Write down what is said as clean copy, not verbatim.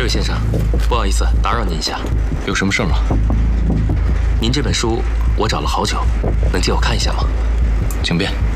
这位先生，不好意思，打扰您一下， 有什么事吗？ 您这本书我找了好久，能借我看一下吗？ 请便。